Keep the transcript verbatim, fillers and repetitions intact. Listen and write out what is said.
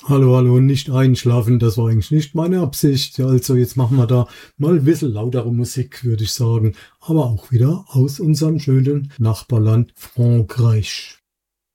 Hallo, hallo, nicht einschlafen, das war eigentlich nicht meine Absicht. Also jetzt machen wir da mal ein bisschen lautere Musik, würde ich sagen. Aber auch wieder aus unserem schönen Nachbarland Frankreich.